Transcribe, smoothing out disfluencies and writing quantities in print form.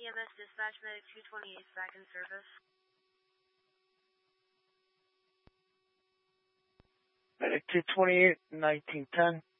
EMS dispatch, medic 228 is back in service. Medic 228, 1910.